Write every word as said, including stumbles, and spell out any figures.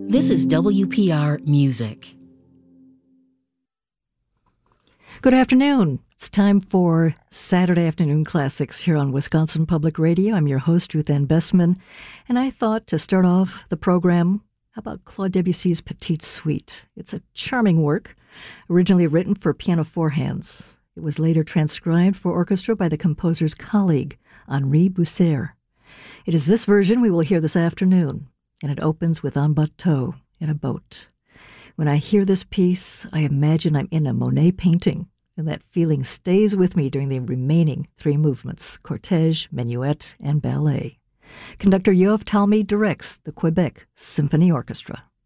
This is W P R Music. Good afternoon. It's time for Saturday Afternoon Classics here on Wisconsin Public Radio. I'm your host, Ruth Ann Bessman, and I thought to start off the program, how about Claude Debussy's Petite Suite? It's a charming work, originally written for piano four hands. It was later transcribed for orchestra by the composer's colleague, Henri Bousser. It is this version we will hear this afternoon, and it opens with En Bateau, in a boat. When I hear this piece, I imagine I'm in a Monet painting, and that feeling stays with me during the remaining three movements, cortege, minuet, and ballet. Conductor Yoav Talmy directs the Quebec Symphony Orchestra.